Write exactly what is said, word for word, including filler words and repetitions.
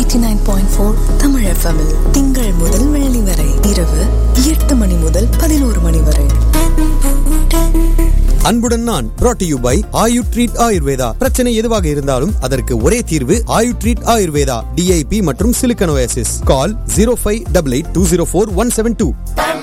Eighty nine point four Tamil எஃப்எம்மில் திங்கள் முதல் வெள்ளி வரை இரவு எட்டு மணி முதல் பதினோரு மணி வரை. அன்புடன் நான் brought to you by Ayu treat Ayurveda. பிரச்சனை எதுவாக இருந்தாலும் அதற்கு ஒரே தீர்வு ஆயு ட்ரீட் ஆயுர்வேதா. டிஐபி மற்றும் சிலிக்கன் ஓஎஸ்எஸ். கால் zero five eight eight two zero four one seven two.